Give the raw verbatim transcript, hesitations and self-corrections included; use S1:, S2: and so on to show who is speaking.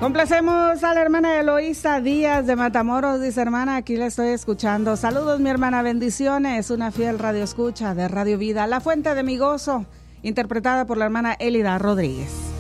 S1: Complacemos a la hermana Eloísa Díaz de Matamoros. Dice: hermana, aquí la estoy escuchando. Saludos, mi hermana, bendiciones. Una fiel radioescucha de Radio Vida, La Fuente de mi Gozo, interpretada por la hermana Elida Rodríguez.